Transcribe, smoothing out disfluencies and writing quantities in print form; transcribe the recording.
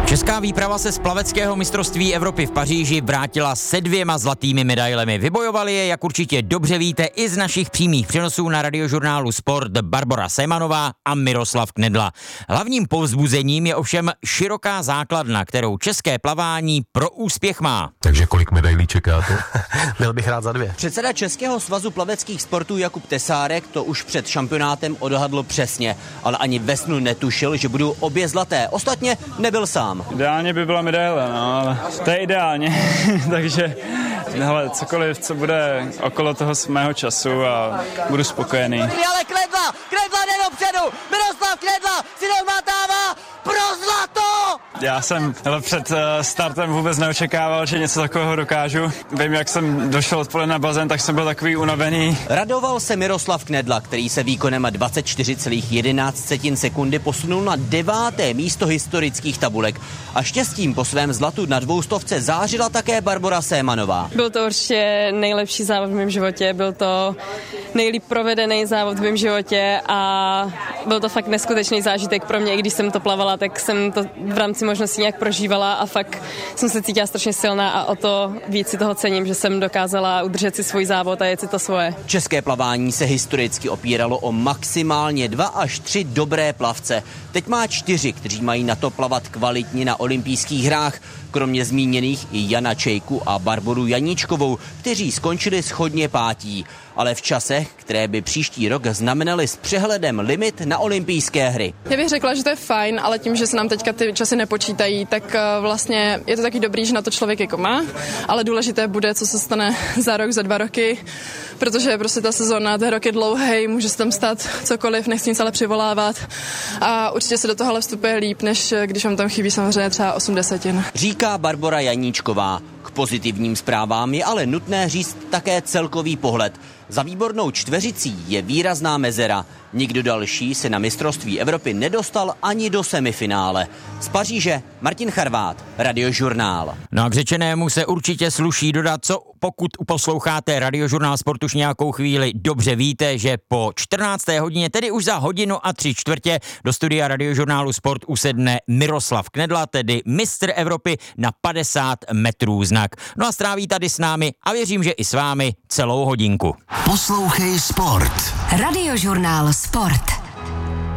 Česká výprava se z plaveckého mistrovství Evropy v Paříži vrátila se 2 zlatými medailemi. Vybojovali je, jak určitě dobře víte, i z našich přímých přenosů na Radiožurnálu Sport Barbora Sejmanová a Miroslav Knedla. Hlavním povzbuzením je ovšem široká základna, kterou české plavání pro úspěch má. Takže kolik medailí čekáte? Byl bych rád za 2. Předseda Českého svazu plaveckých sportů Jakub Tesárek to už před šampionátem odhadl přesně, ale ani ve snu netušil, že budou obě zlaté. Ostatně nebyl sám. Ideálně by byla medaile, no, ale to je ideálně, takže hele, cokoliv, co bude okolo toho mého času a budu spokojený. Ale Knedla jde dopředu, Miroslav Knedla si neodmátává pro zlato! Já jsem před startem vůbec neočekával, že něco takového dokážu. Vím, jak jsem došel odpoledne na bazén, tak jsem byl takový unavený. Radoval se Miroslav Knedla, který se výkonem 24,11 sekundy posunul na 9. místo historických tabulek. A štěstím po svém zlatu na 200 zářila také Barbora Sejmanová. Byl to určitě nejlepší závod v mém životě, byl to nejlíp provedený závod v mém životě a byl to fakt neskutečný zážitek pro mě, i když jsem to plavala, tak jsem to v rámci možností nějak prožívala a fakt jsem se cítila strašně silná a o to víc si toho cením, že jsem dokázala udržet si svůj závod a jet si to svoje. České plavání se historicky opíralo o maximálně 2 až 3 dobré plavce. Teď má 4, kteří mají na to plavat kvalitně na olympijských hrách, kromě zmíněných i Jana Čejku a Barboru Janíčkovou, kteří skončili shodně 5. Ale v časech, které by příští rok znamenaly s přehledem limit na olympijské hry. Já bych řekla, že to je fajn, ale tím, že se nám teďka ty časy nepočítají, tak vlastně je to taky dobrý, že na to člověk jako má, ale důležité bude, co se stane za rok, za 2 roky, protože prostě ta sezóna, ten rok je dlouhý, může se tam stát cokoliv, nechci nic ale přivolávat a určitě se do tohohle vstupuje líp, než když vám tam chybí samozřejmě třeba 80. Říká Barbora Janíčková. K pozitivním zprávám je ale nutné říct také celkový pohled. Za výbornou čtveřicí je výrazná mezera. Nikdo další se na mistrovství Evropy nedostal ani do semifinále. Z Paříže Martin Charvát, Radiožurnál. No a k řečenému se určitě sluší dodat, co pokud posloucháte Radiožurnál Sport už nějakou chvíli, dobře víte, že po 14. hodině, tedy už za 1:03 do studia Radiožurnálu Sport usedne Miroslav Knedla, tedy mistr Evropy na 50 metrů znak. No a stráví tady s námi a věřím, že i s vámi celou hodinku. Poslouchej Sport. Radiožurnál Sport.